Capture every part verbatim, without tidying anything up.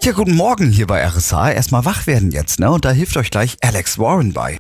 Ja, guten Morgen hier bei R S A. Erstmal wach werden jetzt, ne? Und da hilft euch gleich Alex Warren bei.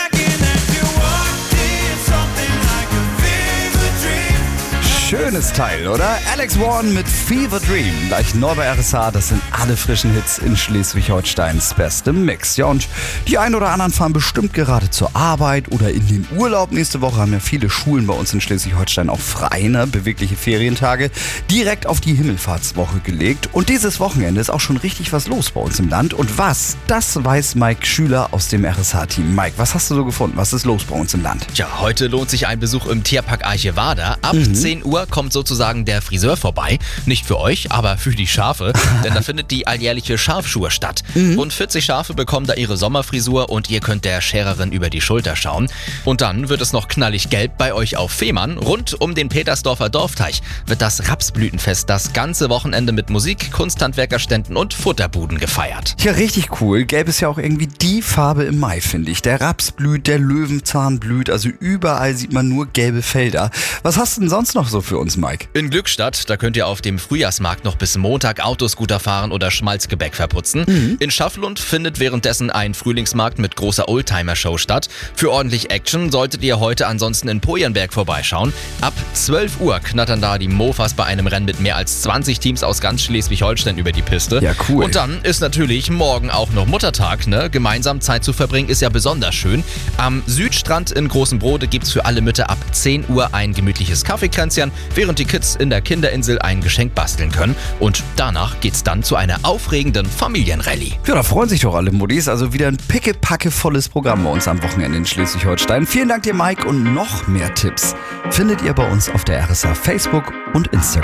Schönes Teil, oder? Alex Warren mit Fever Dream. Gleich neu bei R S A. Das sind alle frischen Hits in Schleswig-Holsteins bestem Mix. Ja, und die einen oder anderen fahren bestimmt gerade zur Arbeit oder in den Urlaub. Nächste Woche haben ja viele Schulen bei uns in Schleswig-Holstein auch frei, ne? Bewegliche Ferientage. Direkt auf die Himmelfahrtswoche gelegt. Und dieses Wochenende ist auch schon richtig was los bei uns im Land. Und was? Das weiß Mike Schüler aus dem R S A-Team. Mike, was hast du so gefunden? Was ist los bei uns im Land? Tja, heute lohnt sich ein Besuch im Tierpark Archevada. Ab mhm. zehn Uhr kommt sozusagen der Friseur vorbei. Nicht für euch, aber für die Schafe, denn da findet die alljährliche Schafschur statt. Mhm. Rund vierzig Schafe bekommen da ihre Sommerfrisur und ihr könnt der Schererin über die Schulter schauen. Und dann wird es noch knallig gelb bei euch auf Fehmarn. Rund um den Petersdorfer Dorfteich wird das Rapsblütenfest das ganze Wochenende mit Musik, Kunsthandwerkerständen und Futterbuden gefeiert. Ja, richtig cool. Gelb ist ja auch irgendwie die Farbe im Mai, finde ich. Der Raps blüht, der Löwenzahn blüht, also überall sieht man nur gelbe Felder. Was hast du denn sonst noch so für uns, Mike? In Glückstadt, da könnt ihr auf dem Frühjahrsmarkt noch bis Montag Autoscooter fahren oder Schmalzgebäck verputzen. Mhm. In Schafflund findet währenddessen ein Frühlingsmarkt mit großer Oldtimer-Show statt. Für ordentlich Action solltet ihr heute ansonsten in Pojenberg vorbeischauen. Ab zwölf Uhr knattern da die Mofas bei einem Rennen mit mehr als zwanzig Teams aus ganz Schleswig-Holstein über die Piste. Ja, cool. Und dann ist natürlich morgen auch noch Muttertag, ne? Gemeinsam Zeit zu verbringen ist ja besonders schön. Am Südstrand in Großen Brode gibt's für alle Mütter ab zehn Uhr ein gemütliches Kaffeekränzchen, während die Kids in der Kinderinsel ein Geschenk basteln können. Und danach geht's dann zu einer aufregenden Familienrallye. Ja, da freuen sich doch alle Muddis. Also wieder ein pickepackevolles Programm bei uns am Wochenende in Schleswig-Holstein. Vielen Dank dir, Mike. Und noch mehr Tipps findet ihr bei uns auf der R S A Facebook und Instagram.